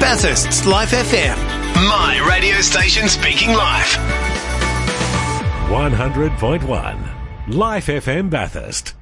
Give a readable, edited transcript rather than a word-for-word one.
Bathurst's Life FM. My radio station speaking live. 100.1 Life FM Bathurst.